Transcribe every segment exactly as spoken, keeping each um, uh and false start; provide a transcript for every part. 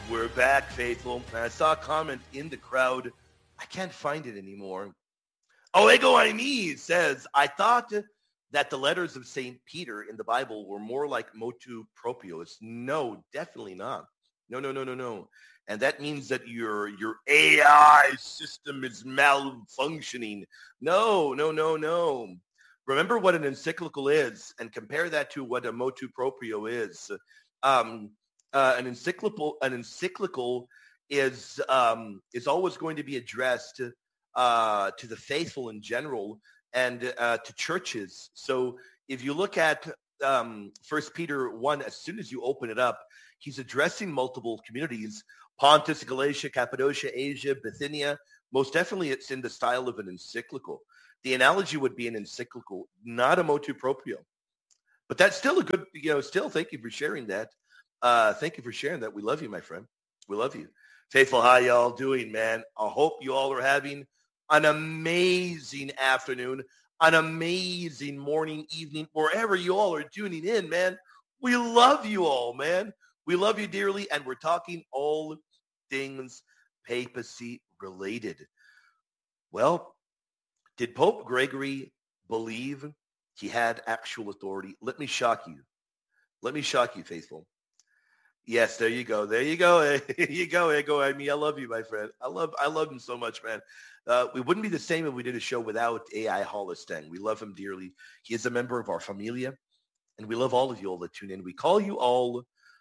We're back, faithful. And I saw a comment in the crowd. I can't find it anymore. Oh, Ego Aimi says, I thought that the letters of Saint Peter in the Bible were more like motu proprios. No, definitely not. No, no, no, no, no. And that means that your your A I system is malfunctioning. No, no, no, no. Remember what an encyclical is and compare that to what a motu proprio is. Um, uh, an encyclical, an encyclical is um, is always going to be addressed uh, to the faithful in general and uh, to churches. So if you look at um, First Peter one, as soon as you open it up, he's addressing multiple communities: Pontus, Galatia, Cappadocia, Asia, Bithynia. Most definitely, it's in the style of an encyclical. The analogy would be an encyclical, not a motu proprio. But that's still a good, you know, still thank you for sharing that. Uh, thank you for sharing that. We love you, my friend. We love you. Faithful, how y'all doing, man? I hope you all are having an amazing afternoon, an amazing morning, evening, wherever you all are tuning in, man. We love you all, man. We love you dearly, and we're talking all things papacy related. Well, did Pope Gregory believe he had actual authority? Let me shock you. Let me shock you, faithful. Yes, there you go. There you go. There you go, Ego. I mean, I love you, my friend. I love I love him so much, man. Uh, we wouldn't be the same if we did a show without A I Holostang. We love him dearly. He is a member of our familia, and we love all of you all that tune in. We call you all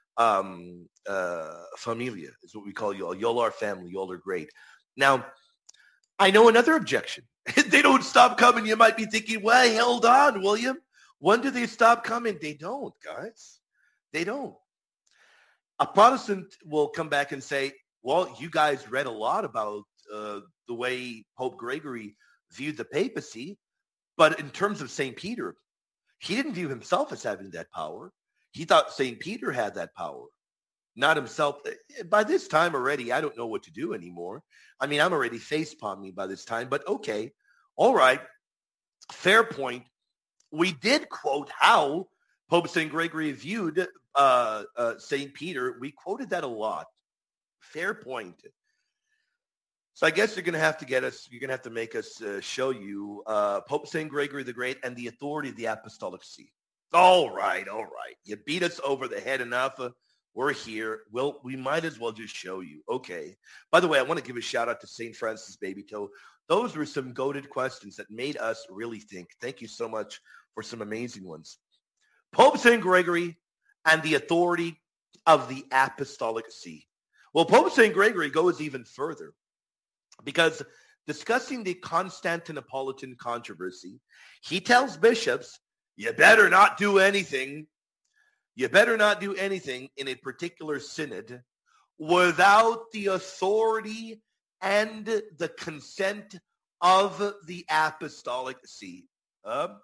um, uh, familia is what we call you all. Y'all are family. Y'all are great. Now, I know another objection. They don't stop coming. You might be thinking, well, hold on, William. When do they stop coming? They don't, guys. They don't. A Protestant will come back and say, well, you guys read a lot about uh, the way Pope Gregory viewed the papacy, but in terms of Saint Peter, he didn't view himself as having that power. He thought Saint Peter had that power, not himself. By this time already, I don't know what to do anymore. I mean, I'm already face palming by this time, but okay. All right. Fair point. We did quote how Pope Saint Gregory viewed uh, uh, Saint Peter. We quoted that a lot. Fair point. So I guess you're going to have to get us, you're going to have to make us uh, show you uh, Pope Saint Gregory the Great and the authority of the Apostolic See. All right, all right. You beat us over the head enough. Uh, we're here. Well, we might as well just show you. Okay. By the way, I want to give a shout out to Saint Francis Baby Toe. Those were some goated questions that made us really think. Thank you so much for some amazing ones. Pope Saint Gregory and the authority of the Apostolic See. Well, Pope Saint Gregory goes even further because discussing the Constantinopolitan controversy, he tells bishops, you better not do anything. You better not do anything in a particular synod without the authority and the consent of the Apostolic See. Um,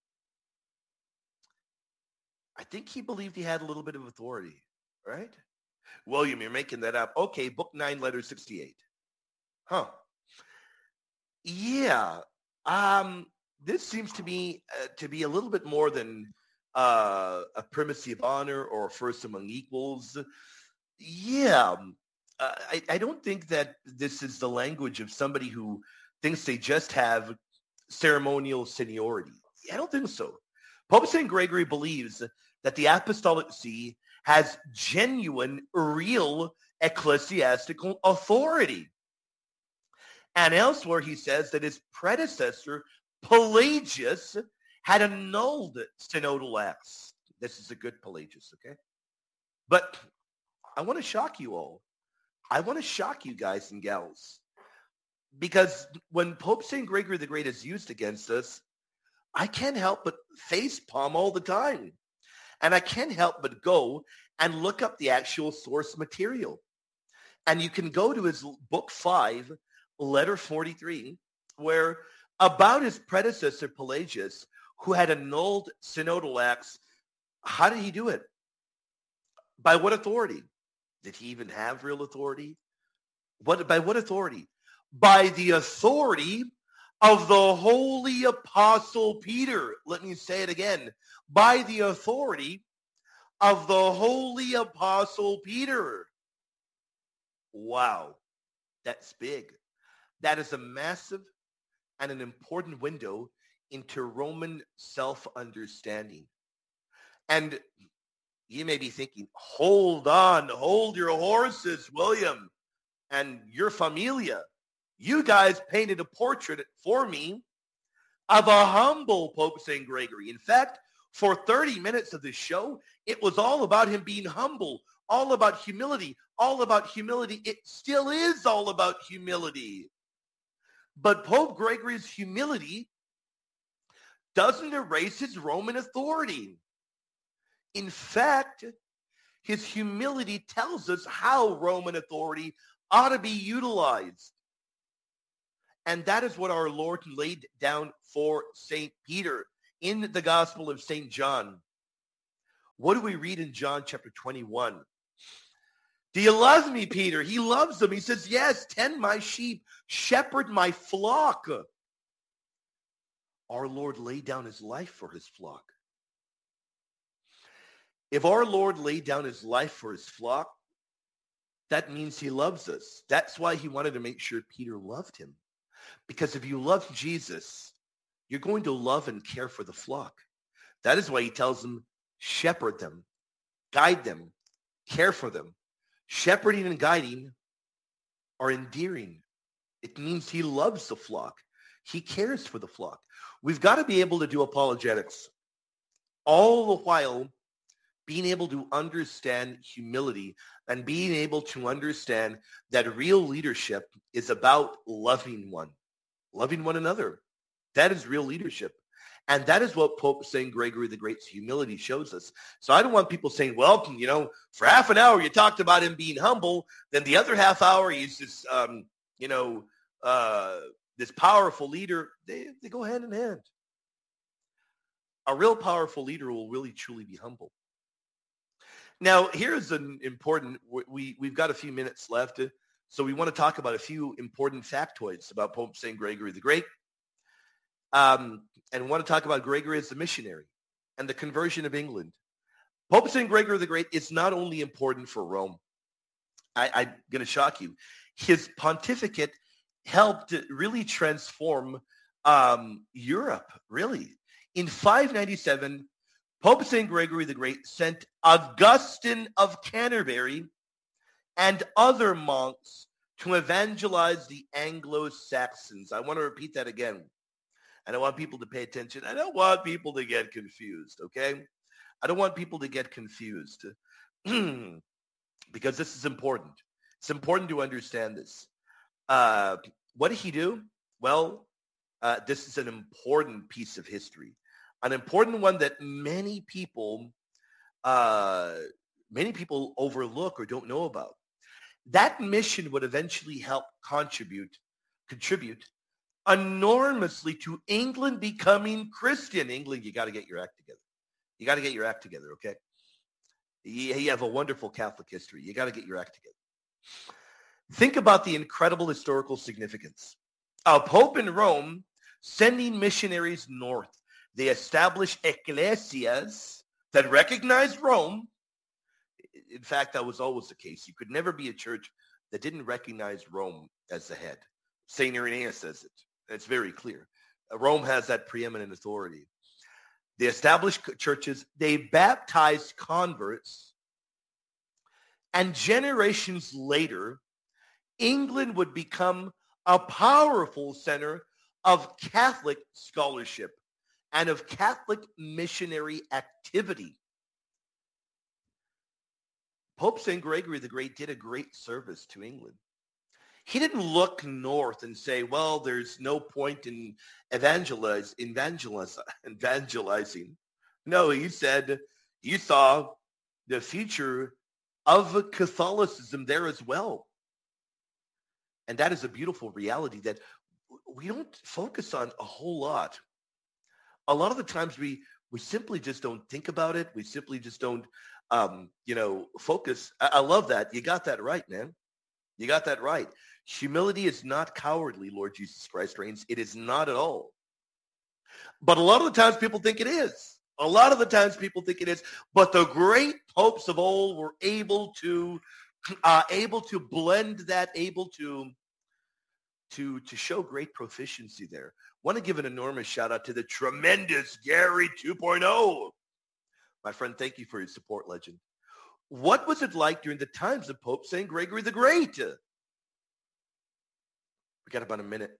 I think he believed he had a little bit of authority, right? William, you're making that up. Okay, book nine, letter sixty-eight. Huh. Yeah. Um, this seems to me uh, to be a little bit more than uh, a primacy of honor or first among equals. Yeah. um, Uh, I, I don't think that this is the language of somebody who thinks they just have ceremonial seniority. I don't think so. Pope Saint Gregory believes that the Apostolic See has genuine, real ecclesiastical authority. And elsewhere, he says that his predecessor, Pelagius, had annulled synodal acts. This is a good Pelagius, okay? But I want to shock you all. I want to shock you guys and gals. Because when Pope Saint Gregory the Great is used against us, I can't help but face palm all the time. And I can't help but go and look up the actual source material. And you can go to his book five, letter forty-three, where about his predecessor Pelagius, who had annulled synodal acts, how did he do it? By what authority? Did he even have real authority? What, by what authority? By the authority of the Holy Apostle Peter. Let me say it again. By the authority of the Holy Apostle Peter. Wow, that's big. That is a massive and an important window into Roman self-understanding. And you may be thinking, hold on, hold your horses, William, and your familia. You guys painted a portrait for me of a humble Pope Saint Gregory. In fact, for thirty minutes of this show, it was all about him being humble, all about humility, all about humility. It still is all about humility. But Pope Gregory's humility doesn't erase his Roman authority. In fact, his humility tells us how Roman authority ought to be utilized. And that is what our Lord laid down for Saint Peter in the Gospel of Saint John. What do we read in John chapter twenty-one? Do you love me, Peter? He loves them. He says, yes, tend my sheep, shepherd my flock. Our Lord laid down his life for his flock. If our Lord laid down his life for his flock, that means he loves us. That's why he wanted to make sure Peter loved him. Because if you love Jesus, you're going to love and care for the flock. That is why he tells them, shepherd them, guide them, care for them. Shepherding and guiding are endearing. It means he loves the flock. He cares for the flock. We've got to be able to do apologetics, all the while being able to understand humility and being able to understand that real leadership is about loving one, loving one another. That is real leadership. And that is what Pope Saint Gregory the Great's humility shows us. So I don't want people saying, well, you know, for half an hour you talked about him being humble, then the other half hour he's this, um, you know, uh, this powerful leader. They, they go hand in hand. A real powerful leader will really, truly be humble. Now, here's an important, we, we've got a few minutes left, so we want to talk about a few important factoids about Pope Saint Gregory the Great. Um, and we want to talk about Gregory as a missionary and the conversion of England. Pope Saint Gregory the Great is not only important for Rome. I, I'm going to shock you. His pontificate helped really transform um, Europe, really. In five ninety-seven, Pope Saint Gregory the Great sent Augustine of Canterbury and other monks to evangelize the Anglo-Saxons. I want to repeat that again. And I want people to pay attention. I don't want people to get confused, okay? I don't want people to get confused because this is important. It's important to understand this. Uh, what did he do? Well, uh, this is an important piece of history, an important one that many people, uh, many people overlook or don't know about. That mission would eventually help contribute, contribute enormously to England becoming Christian. England, you got to get your act together. You got to get your act together, okay? You, you have a wonderful Catholic history. You got to get your act together. Think about the incredible historical significance. A pope in Rome sending missionaries north. They established ecclesias that recognized Rome. In fact, that was always the case. You could never be a church that didn't recognize Rome as the head. Saint Irenaeus says it. It's very clear. Rome has that preeminent authority. They established churches. They baptized converts. And generations later, England would become a powerful center of Catholic scholarship and of Catholic missionary activity. Pope Saint Gregory the Great did a great service to England. He didn't look north and say, well, there's no point in evangelize, evangelize, evangelizing. No, he said he saw the future of Catholicism there as well. And that is a beautiful reality that we don't focus on a whole lot. A lot of the times we, we simply just don't think about it. We simply just don't, um, you know, focus. I, I love that. You got that right, man. You got that right. Humility is not cowardly, Lord Jesus Christ reigns. It is not at all. But a lot of the times people think it is. A lot of the times people think it is. But the great popes of old were able to uh, able to blend that, able to, to, to show great proficiency there. Want to give an enormous shout out to the tremendous Gary two point oh. My friend, thank you for your support, legend. What was it like during the times of Pope Saint Gregory the Great? We got about a minute.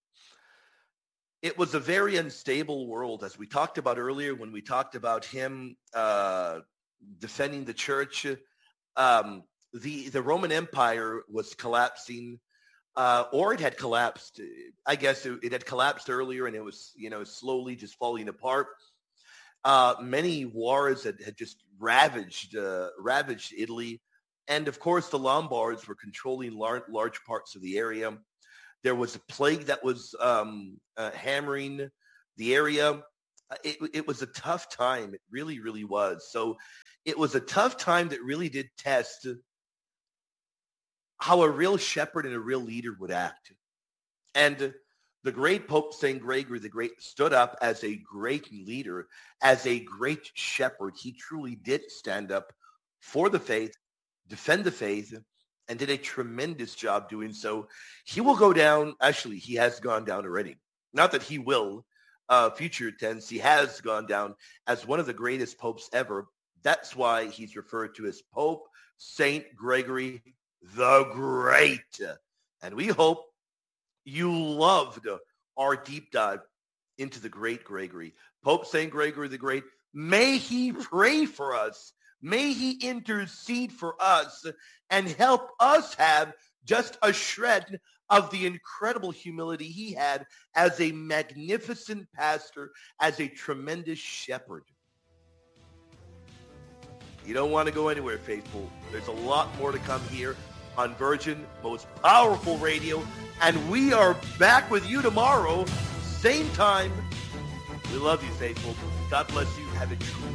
It was a very unstable world, as we talked about earlier when we talked about him uh, defending the church. Um, the, the Roman Empire was collapsing, uh, or it had collapsed. I guess it, it had collapsed earlier, and it was, you know, slowly just falling apart. Uh, many wars had, had just ravaged uh, ravaged Italy. And, of course, the Lombards were controlling large, large parts of the area. There was a plague that was um, uh, hammering the area. It, it was a tough time. It really, really was. So it was a tough time that really did test how a real shepherd and a real leader would act. And the great Pope Saint Gregory the Great stood up as a great leader, as a great shepherd. He truly did stand up for the faith, defend the faith, and did a tremendous job doing so. He will go down, actually, he has gone down already. Not that he will, uh, future tense, he has gone down as one of the greatest popes ever. That's why he's referred to as Pope Saint Gregory the Great. And we hope you loved our deep dive into the great Gregory. Pope Saint Gregory the Great, may he pray for us. May he intercede for us and help us have just a shred of the incredible humility he had as a magnificent pastor, as a tremendous shepherd. You don't want to go anywhere, faithful. There's a lot more to come here on Virgin, most powerful radio. And we are back with you tomorrow, same time. We love you, faithful. God bless you. Have a true